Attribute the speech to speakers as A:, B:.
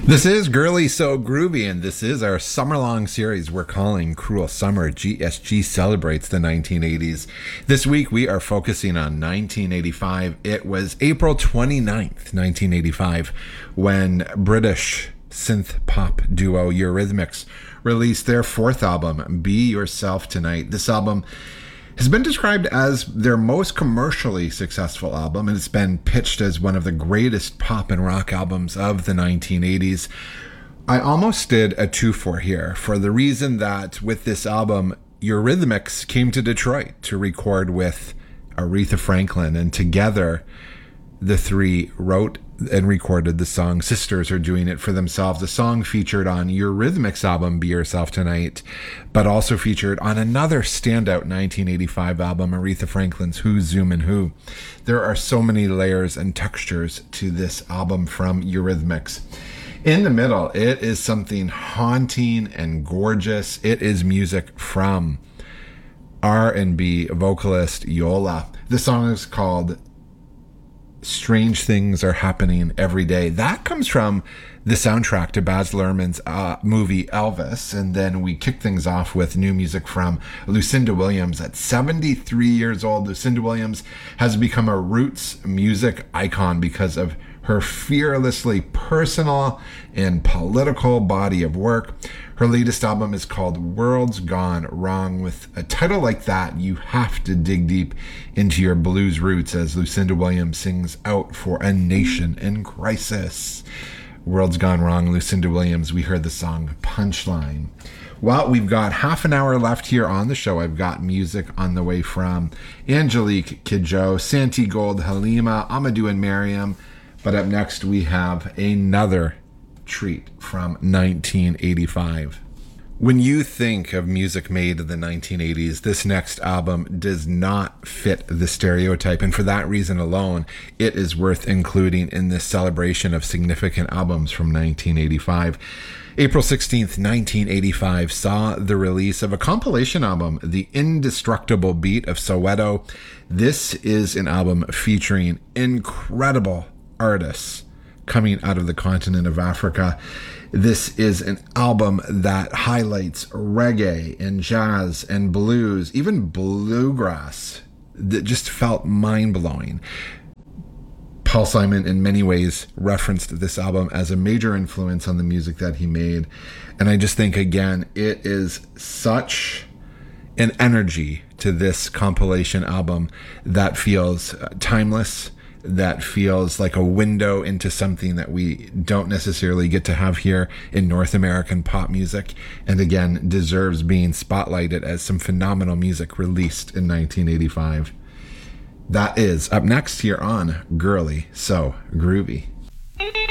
A: This is Girly So Groovy, and this is our summer-long series we're calling Cruel Summer. GSG celebrates the 1980s. This week we are focusing on 1985. It was April 29th, 1985, when British synth-pop duo Eurythmics released their fourth album, Be Yourself Tonight. This album has been described as their most commercially successful album, and it's been pitched as one of the greatest pop and rock albums of the 1980s. I almost did a 2-for here for the reason that with this album, Eurythmics came to Detroit to record with Aretha Franklin, and together the three wrote and recorded the song Sisters Are Doing It For Themselves. The song featured on Eurythmics' album Be Yourself Tonight, but also featured on another standout 1985 album, Aretha Franklin's Who's Zoomin' Who. There are so many layers and textures to this album from Eurythmics. In the middle, it is something haunting and gorgeous. It is music from R&B vocalist Yola. The song is called Strange Things Are Happening Every Day. That comes from the soundtrack to Baz Luhrmann's movie Elvis. And then we kick things off with new music from Lucinda Williams. At 73 years old, Lucinda Williams has become a roots music icon because of her fearlessly personal and political body of work. Her latest album is called World's Gone Wrong. With a title like that, you have to dig deep into your blues roots as Lucinda Williams sings out for a nation in crisis. World's Gone Wrong, Lucinda Williams. We heard the song Punchline. Well, we've got half an hour left here on the show. I've got music on the way from Angelique Kidjo, Santi Gold, Halima, Amadou and Mariam. But up next, we have another treat from 1985. When you think of music made in the 1980s, this next album does not fit the stereotype. And for that reason alone, it is worth including in this celebration of significant albums from 1985. April 16th, 1985 saw the release of a compilation album, The Indestructible Beat of Soweto. This is an album featuring incredible artists coming out of the continent of Africa. This is an album that highlights reggae and jazz and blues, even bluegrass, that just felt mind-blowing. Paul Simon in many ways referenced this album as a major influence on the music that he made. And I just think, again, it is such an energy to this compilation album that feels timeless, that feels like a window into something that we don't necessarily get to have here in North American pop music, and again deserves being spotlighted as some phenomenal music released in 1985. That is up next here on Girly So Groovy.